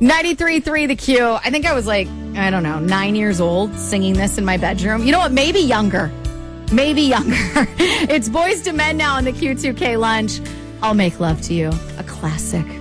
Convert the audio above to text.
93.3 The Q. I think I was like, I don't know, 9 years old singing this in my bedroom. You know what? Maybe younger. It's Boys to Men now on the Q2K lunch. I'll Make Love to You, a classic.